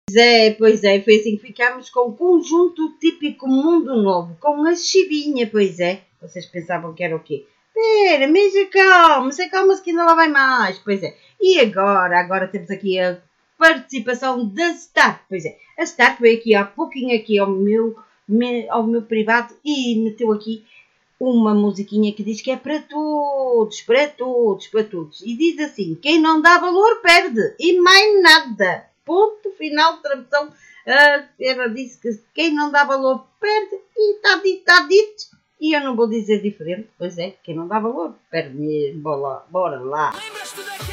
Pois é, foi assim que ficámos com o conjunto típico Mundo Novo, com a Chibinha, pois é. Vocês pensavam que era o quê? Espera, mas acalma-se que ainda lá vai mais, pois é. E agora temos aqui a participação da Start, pois é. A Start veio aqui há pouquinho aqui ao meu privado e meteu aqui uma musiquinha que diz que é para todos, para todos, para todos. E diz assim, quem não dá valor perde, e mais nada. Ponto final de tradução. Ela disse que quem não dá valor perde, e está dito. E eu não vou dizer diferente, pois é, quem não dá valor perde mesmo. Bora lá. Lembras-te